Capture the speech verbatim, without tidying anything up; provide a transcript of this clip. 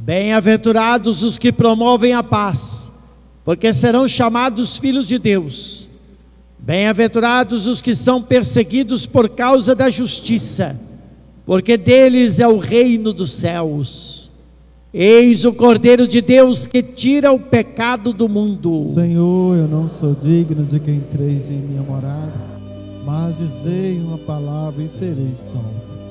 Bem-aventurados os que promovem a paz, porque serão chamados filhos de Deus. Bem-aventurados os que são perseguidos por causa da justiça, porque deles é o reino dos céus. Eis o Cordeiro de Deus que tira o pecado do mundo. Senhor, eu não sou digno de que entreis em minha morada, mas dizei uma palavra e serei salvo.